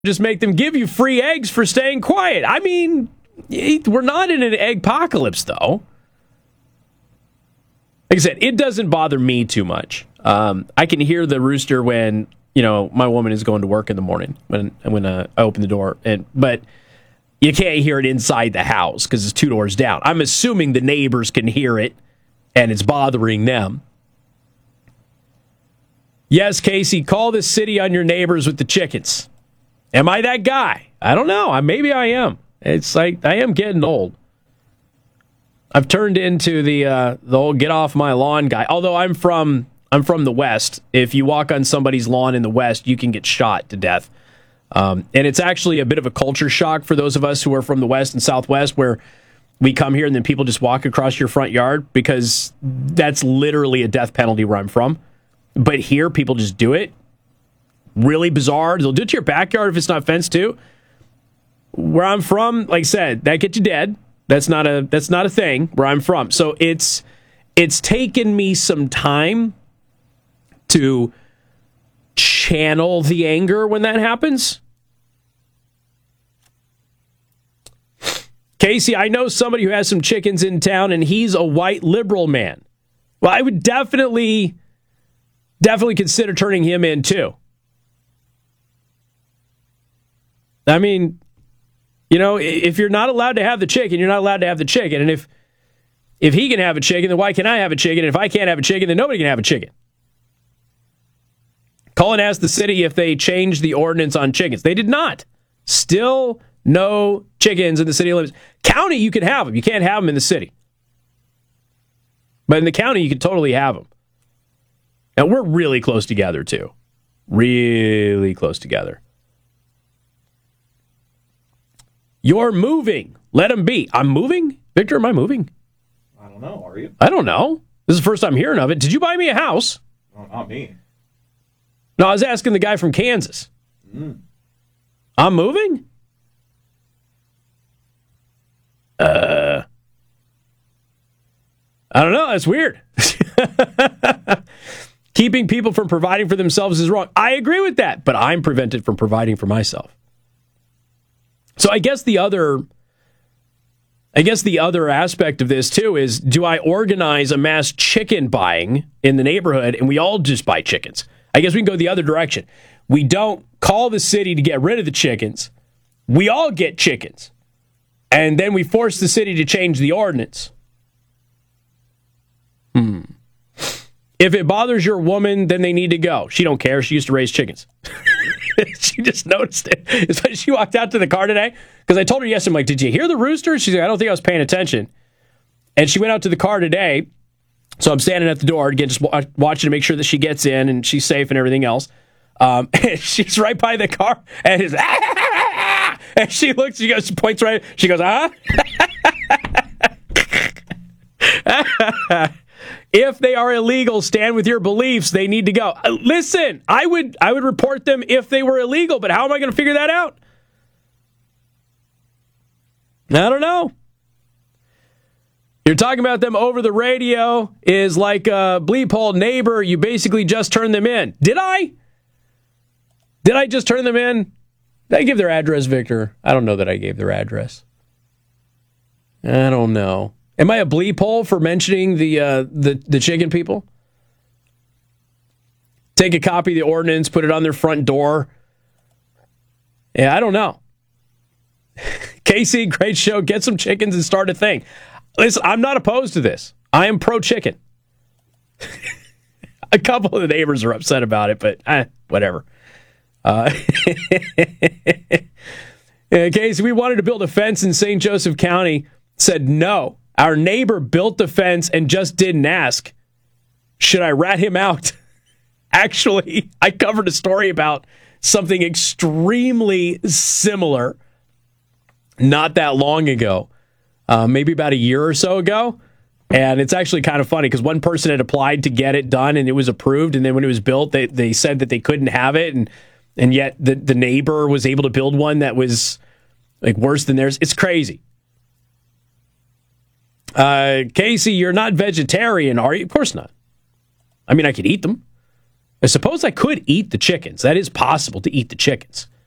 just make them give you free eggs for staying quiet. I mean, we're not in an egg apocalypse, though. Like I said, it doesn't bother me too much. I can hear the rooster when, my woman is going to work in the morning when I open the door. But you can't hear it inside the house because it's 2 doors down. I'm assuming the neighbors can hear it and it's bothering them. Yes, Casey, call the city on your neighbors with the chickens. Am I that guy? I don't know. Maybe I am. It's like I am getting old. I've turned into the old get off my lawn guy. Although I'm from the West. If you walk on somebody's lawn in the West, you can get shot to death. And it's actually a bit of a culture shock for those of us who are from the West and Southwest, where we come here and then people just walk across your front yard, because that's literally a death penalty where I'm from. But here, people just do it. Really bizarre. They'll do it to your backyard if it's not fenced too. Where I'm from, like I said, that gets you dead. That's not a thing where I'm from. So it's taken me some time to channel the anger when that happens. Casey, I know somebody who has some chickens in town, and he's a white liberal man. Well, I would definitely consider turning him in too. I mean, if you're not allowed to have the chicken, you're not allowed to have the chicken. And if he can have a chicken, then why can't I have a chicken? And if I can't have a chicken, then nobody can have a chicken. Call and ask the city if they changed the ordinance on chickens. They did not. Still no chickens in the city limits. County, you can have them. You can't have them in the city. But in the county, you can totally have them. And we're really close together, too. Really close together. You're moving. Let them be. I'm moving? Victor, am I moving? I don't know. Are you? I don't know. This is the first time hearing of it. Did you buy me a house? No, not me. No, I was asking the guy from Kansas. I'm moving? I don't know. That's weird. Keeping people from providing for themselves is wrong. I agree with that, but I'm prevented from providing for myself. So I guess the other aspect of this too is, do I organize a mass chicken buying in the neighborhood and we all just buy chickens? I guess we can go the other direction. We don't call the city to get rid of the chickens. We all get chickens. And then we force the city to change the ordinance. If it bothers your woman, then they need to go. She don't care. She used to raise chickens. She just noticed it. It's when she walked out to the car today. Because I told her yesterday, I'm like, did you hear the rooster? She's like, I don't think I was paying attention. And she went out to the car today. So I'm standing at the door, again, just watching to make sure that she gets in and she's safe and everything else. And she's right by the car. And it's, and she looks, she goes, she points right. She goes, If they are illegal, stand with your beliefs. They need to go. Listen, I would report them if they were illegal, but how am I going to figure that out? I don't know. You're talking about them over the radio is like a bleep hole neighbor. You basically just turned them in. Did I? Did I just turn them in? Did I give their address, Victor? I don't know that I gave their address. I don't know. Am I a bleep hole for mentioning the chicken people? Take a copy of the ordinance, put it on their front door. Yeah, I don't know. Casey, great show. Get some chickens and start a thing. Listen, I'm not opposed to this. I am pro-chicken. A couple of the neighbors are upset about it, but whatever. Casey, we wanted to build a fence in St. Joseph County. Said no. Our neighbor built the fence and just didn't ask. Should I rat him out? Actually, I covered a story about something extremely similar not that long ago, maybe about a year or so ago. And it's actually kind of funny because one person had applied to get it done and it was approved. And then when it was built, they said that they couldn't have it. And yet the neighbor was able to build one that was like worse than theirs. It's crazy. Casey, you're not vegetarian, are you? Of course not. I mean, I could eat them. I suppose I could eat the chickens. That is possible to eat the chickens.